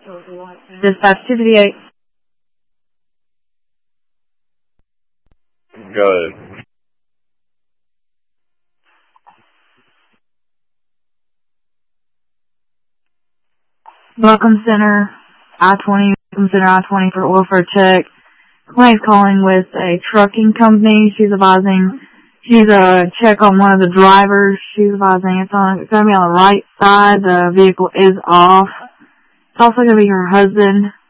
Dispatch 258. Go ahead. Welcome Center, I-20, Welcome Center, I-20 for welfare check. Client's calling with a trucking company. She's advising, she's a check on one of the drivers. She's advising it's going to be on the right side. The vehicle is off. It's also going to be her husband.